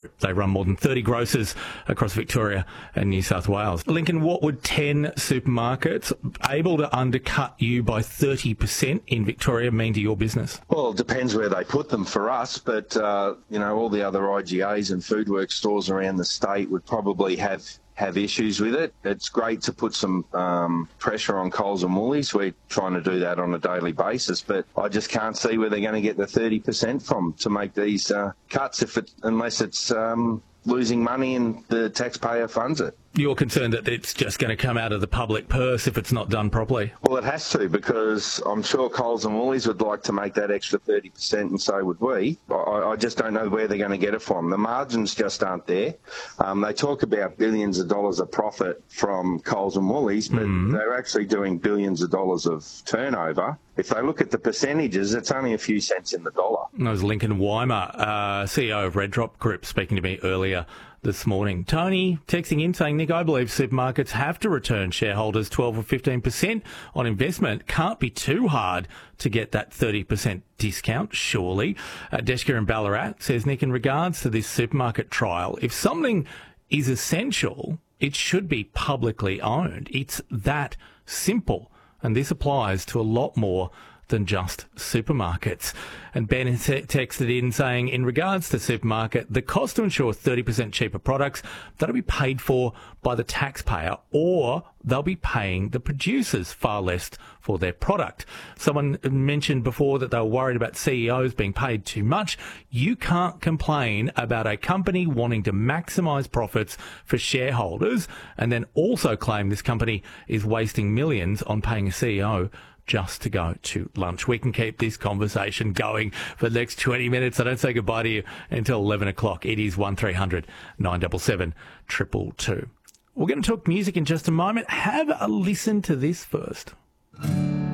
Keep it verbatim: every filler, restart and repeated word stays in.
They run more than thirty grocers across Victoria and New South Wales. Lincoln, what would ten supermarkets able to undercut you by thirty percent in Victoria mean to your business? Well, it depends where they put them for us, but, uh, you know, all the other I G As and Foodworks stores around the state would probably have have issues with it. It's great to put some um, pressure on Coles and Woolies. We're trying to do that on a daily basis, but I just can't see where they're going to get the thirty percent from to make these uh, cuts if it, unless it's um, losing money and the taxpayer funds it. You're concerned that it's just going to come out of the public purse if it's not done properly? Well, it has to, because I'm sure Coles and Woolies would like to make that extra thirty percent, and so would we. I, I just don't know where they're going to get it from. The margins just aren't there. Um, they talk about billions of dollars of profit from Coles and Woolies, but mm. they're actually doing billions of dollars of turnover. If they look at the percentages, it's only a few cents in the dollar. That was Lincoln Weimer, uh, C E O of Red Drop Group, speaking to me earlier this morning. Tony texting in saying, Nick, I believe supermarkets have to return shareholders twelve or fifteen percent on investment. Can't be too hard to get that thirty percent discount, surely. Uh, Deshka in Ballarat says, Nick, in regards to this supermarket trial, if something is essential, it should be publicly owned. It's that simple. And this applies to a lot more than just supermarkets. And Ben has texted in saying, in regards to supermarket, the cost to ensure thirty percent cheaper products, that'll be paid for by the taxpayer, or they'll be paying the producers far less for their product. Someone mentioned before that they were worried about C E Os being paid too much. You can't complain about a company wanting to maximise profits for shareholders and then also claim this company is wasting millions on paying a C E O just to go to lunch. We can keep this conversation going for the next twenty minutes. I don't say goodbye to you until eleven o'clock. It is one three hundred nine seven seven two two two. We're going to talk music in just a moment. Have a listen to this first.